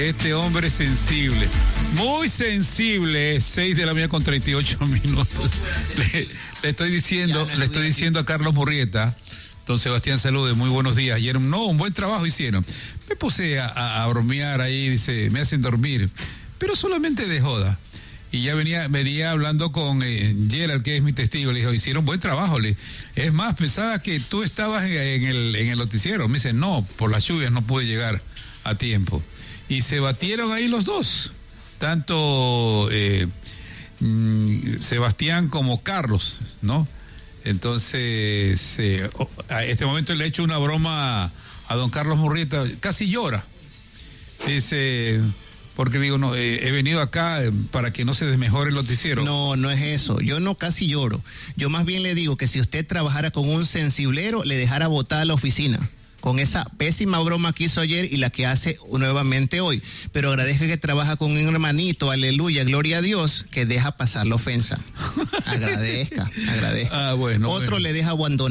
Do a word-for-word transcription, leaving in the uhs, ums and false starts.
Este hombre es sensible, muy sensible, es seis de la mañana con treinta y ocho minutos. Le, le estoy diciendo, le estoy diciendo a Carlos Murrieta, don Sebastián Salude, muy buenos días. Ayer, no, un buen trabajo hicieron. Me puse a, a, a bromear ahí, dice, me hacen dormir, pero solamente de joda. Y ya venía, venía hablando con eh, Gerald, que es mi testigo, le dijo, hicieron buen trabajo. Le, es más, pensaba que tú estabas en, en, el, en el noticiero. Me dice, no, por las lluvias no pude llegar a tiempo. Y se batieron ahí los dos, tanto eh, mm, Sebastián como Carlos, ¿no? Entonces, eh, a este momento le he hecho una broma a, a don Carlos Murrieta, casi llora. Dice, porque digo, no, eh, he venido acá para que no se desmejore el noticiero. No, no es eso, yo no casi lloro. Yo más bien le digo que si usted trabajara con un sensiblero, le dejara botada la oficina. Con esa pésima broma que hizo ayer y la que hace nuevamente hoy. Pero agradezca que trabaja con un hermanito, aleluya, gloria a Dios, que deja pasar la ofensa. Agradezca, agradezca. Ah, bueno, Otro bueno. le deja abandonar.